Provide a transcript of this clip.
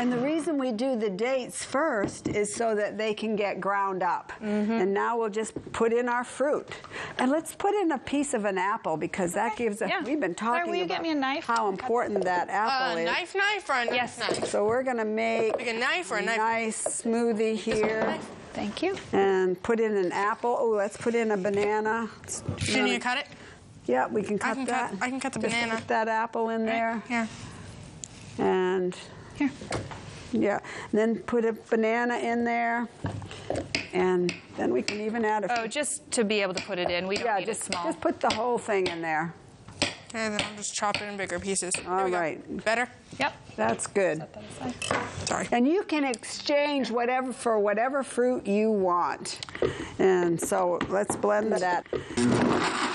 And the reason we do the dates first is so that they can get ground up. And now we'll just put in our fruit. And let's put in a piece of an apple because that gives us, we've been talking will you about get me a knife? how important that apple is. Knife or a knife? So we're going to make like a knife or a nice smoothie here. Thank you. And put in an apple. Oh, let's put in a banana. Can you cut it? Yeah, we can cut that. I can cut the Just banana. put that apple in there. Here. And here. Yeah, and then put a banana in there. And then we can even add a... Oh, just to be able to put it in. We don't need it small. Just put the whole thing in there. And then I'll just chop it in bigger pieces. All right. Better? Yep. That's good. Sorry. And you can exchange whatever for whatever fruit you want. And so let's blend that.